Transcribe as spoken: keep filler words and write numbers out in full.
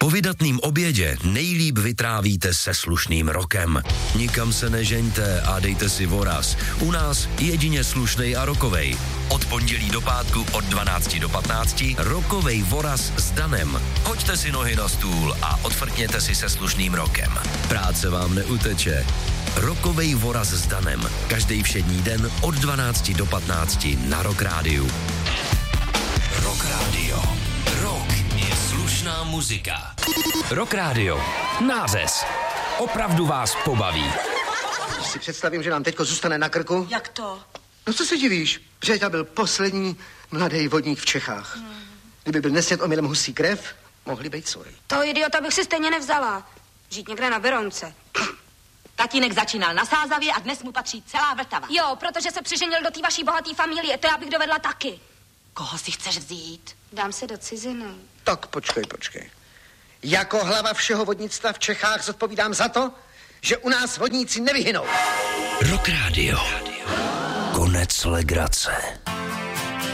Po vydatným obědě nejlíp vytrávíte se slušným rokem. Nikam se nežeňte a dejte si voraz. U nás jedině slušnej a rokovej. Od pondělí do pátku od dvanácti do patnácti rokovej voraz s Danem. Hoďte si nohy na stůl a odfrkněte si se slušným rokem. Práce vám neuteče. Rokovej voraz s Danem. Každý všední den od dvanácti do patnácti na Rock Rádiu. Rock Rádio. Rock je slušná muzika. Rock Rádio. Nářez. Opravdu vás pobaví. Když si představím, že nám teďko zůstane na krku. Jak to? No co se divíš? Břeťa byl poslední mladý vodník v Čechách. Hmm. Kdyby byl nesnět omylem husí krev, mohli být svoji. Toho idiota bych si stejně nevzala. Žít někde na Berounce. Tatínek začínal na Sázavě a dnes mu patří celá Vltava. Jo, protože se přiženil do té vaší bohaté familie, to já bych dovedla taky. Koho si chceš vzít? Dám se do ciziny. Tak počkej, počkej. Jako hlava všeho vodnictva v Čechách zodpovídám za to, že u nás vodníci nevyhynou. Rock Rádio. Konec legrace.